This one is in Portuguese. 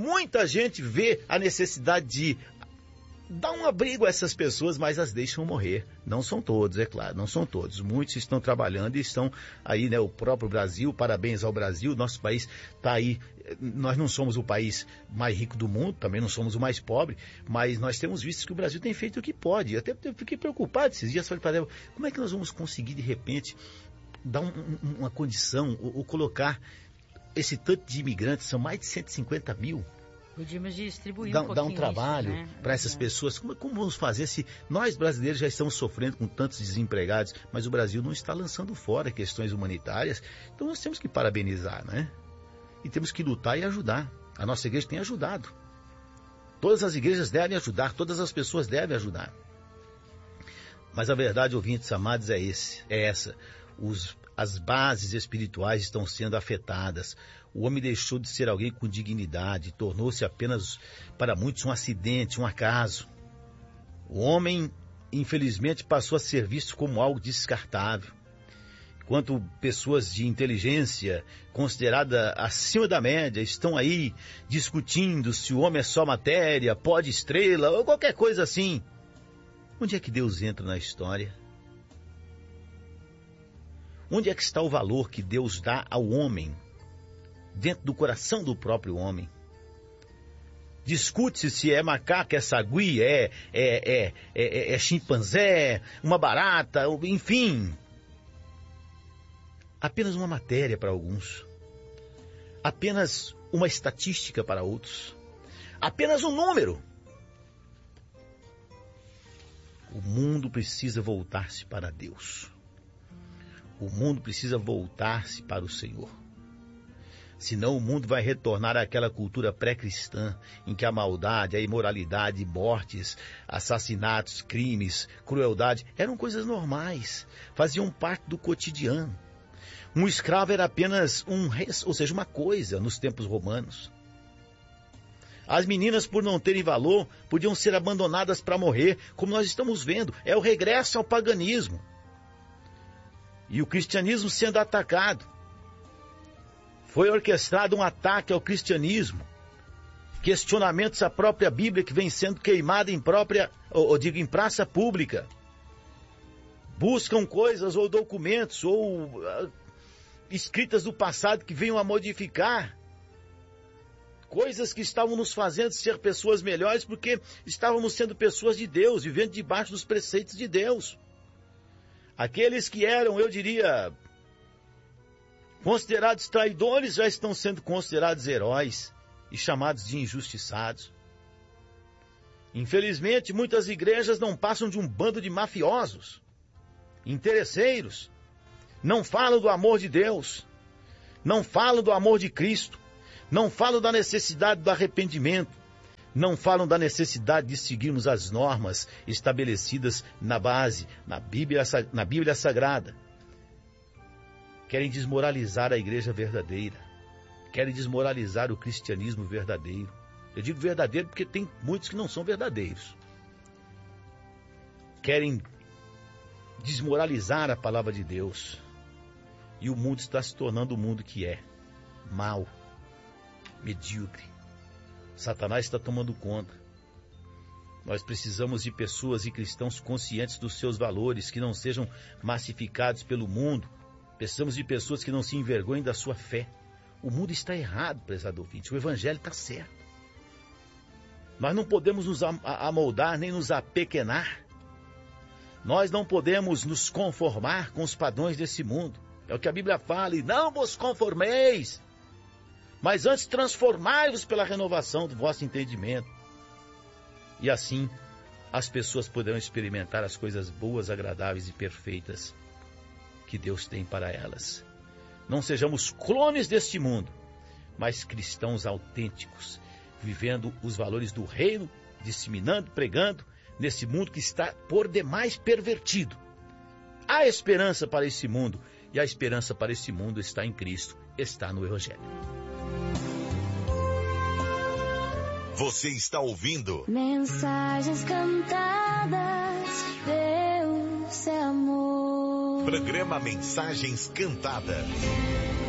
muita gente vê a necessidade de dar um abrigo a essas pessoas, mas as deixam morrer. Não são todos, é claro, não são todos. Muitos estão trabalhando e estão aí, né, o próprio Brasil, parabéns ao Brasil, nosso país está aí. Nós não somos o país mais rico do mundo, também não somos o mais pobre, mas nós temos visto que o Brasil tem feito o que pode. Eu até fiquei preocupado esses dias, falei para ela, como é que nós vamos conseguir, de repente, dar uma condição, ou colocar esse tanto de imigrantes, são mais de 150 mil, podíamos distribuir dar um trabalho, né, para essas pessoas. Como vamos fazer se nós brasileiros já estamos sofrendo com tantos desempregados, mas o Brasil não está lançando fora questões humanitárias? Então nós temos que parabenizar, né? E temos que lutar e ajudar. A nossa igreja tem ajudado. Todas as igrejas devem ajudar, todas as pessoas devem ajudar. Mas a verdade, ouvintes amados, é essa. As bases espirituais estão sendo afetadas. O homem deixou de ser alguém com dignidade, tornou-se apenas, para muitos, um acidente, um acaso. O homem, infelizmente, passou a ser visto como algo descartável. Enquanto pessoas de inteligência, considerada acima da média, estão aí discutindo se o homem é só matéria, pó de estrela, ou qualquer coisa assim. Onde é que Deus entra na história? Onde é que está o valor que Deus dá ao homem, dentro do coração do próprio homem? Discute-se se é macaco, é sagui, é chimpanzé, uma barata, enfim. Apenas uma matéria para alguns. Apenas uma estatística para outros. Apenas um número. O mundo precisa voltar-se para Deus. O mundo precisa voltar-se para o Senhor. Senão o mundo vai retornar àquela cultura pré-cristã, em que a maldade, a imoralidade, mortes, assassinatos, crimes, crueldade, eram coisas normais, faziam parte do cotidiano. Um escravo era apenas uma coisa nos tempos romanos. As meninas, por não terem valor, podiam ser abandonadas para morrer, como nós estamos vendo. É o regresso ao paganismo. E o cristianismo sendo atacado. Foi orquestrado um ataque ao cristianismo. Questionamentos à própria Bíblia que vem sendo queimada em praça pública. Buscam coisas ou documentos ou escritas do passado que venham a modificar. Coisas que estavam nos fazendo ser pessoas melhores porque estávamos sendo pessoas de Deus, vivendo debaixo dos preceitos de Deus. Aqueles que eram, eu diria, considerados traidores já estão sendo considerados heróis e chamados de injustiçados. Infelizmente, muitas igrejas não passam de um bando de mafiosos, interesseiros. Não falam do amor de Deus, não falam do amor de Cristo, não falam da necessidade do arrependimento, não falam da necessidade de seguirmos as normas estabelecidas na Bíblia Sagrada. Querem desmoralizar a igreja verdadeira, querem desmoralizar o cristianismo verdadeiro. Eu digo verdadeiro porque tem muitos que não são verdadeiros. Querem desmoralizar a palavra de Deus. E o mundo está se tornando o mundo que é mau, medíocre. Satanás está tomando conta. Nós precisamos de pessoas e cristãos conscientes dos seus valores, que não sejam massificados pelo mundo. Precisamos de pessoas que não se envergonhem da sua fé. O mundo está errado, prezado ouvinte. O evangelho está certo. Nós não podemos nos amoldar nem nos apequenar. Nós não podemos nos conformar com os padrões desse mundo. É o que a Bíblia fala, e não vos conformeis, mas antes transformai-vos pela renovação do vosso entendimento. E assim, as pessoas poderão experimentar as coisas boas, agradáveis e perfeitas que Deus tem para elas. Não sejamos clones deste mundo, mas cristãos autênticos, vivendo os valores do reino, disseminando, pregando, nesse mundo que está por demais pervertido. Há esperança para esse mundo, e a esperança para esse mundo está em Cristo, está no Evangelho. Você está ouvindo Mensagens cantadas, Deus é amor. Programa Mensagens Cantadas.